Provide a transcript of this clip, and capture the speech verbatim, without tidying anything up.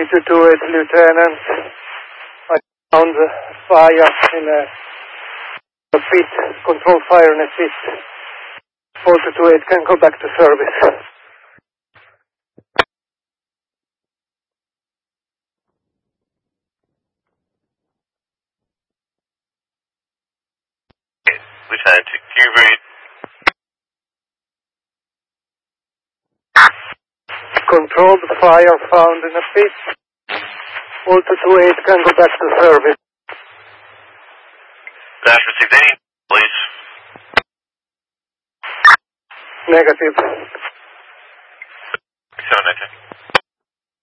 two two eight, Lieutenant. I found the fire in a, a pit, control fire in a pit. four two two eight can go back to service. Lieutenant, can you read? Controlled fire found in a pit. four two two eight can go back to service. Dash received any, please. Negative. seven nineteen.